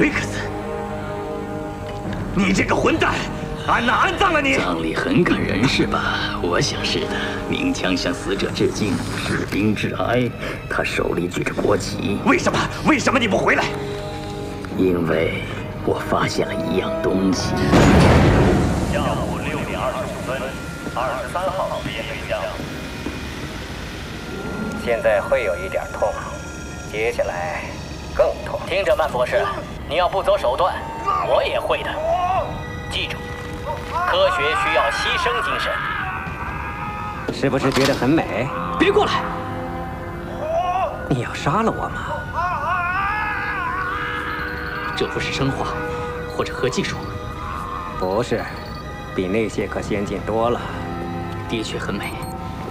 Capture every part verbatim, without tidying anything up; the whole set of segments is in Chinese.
瑞克斯，你这个混蛋！安娜安葬了你。 葬礼很感人是吧？我想是的。鸣枪向死者致敬，士兵致哀。他手里举着国旗。 为什么？为什么你不回来？ 因为我发现了一样东西。 下午六点二十五分，二十三号实验对象。 现在会有一点痛，接下来更痛。 听着，曼博士，你要不择手段，我也会的。记住，科学需要牺牲精神。 是不是觉得很美？ 别过来！ 你要杀了我吗？ 这不是生化或者核技术。 不是，比那些可先进多了。 的确很美。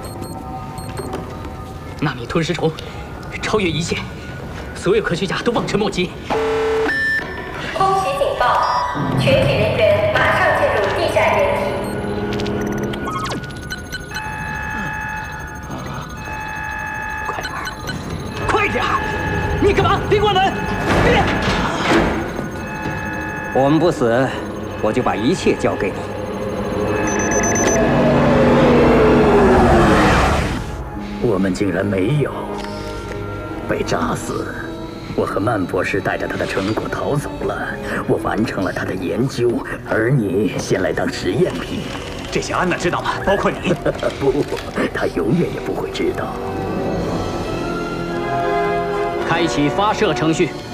纳米吞噬虫，超越一切，所有科学家都望尘莫及。 空袭警报，全体人员马上进入地下掩体。 快点儿，快点儿！你干嘛？别关门！别！ 我们不死，我就把一切交给你。 我们竟然没有被炸死。我和曼博士带着他的成果逃走了，我完成了他的研究，而你先来当实验品。 这些安娜知道吗？包括你？ 不，他永远也不会知道。 开启发射程序。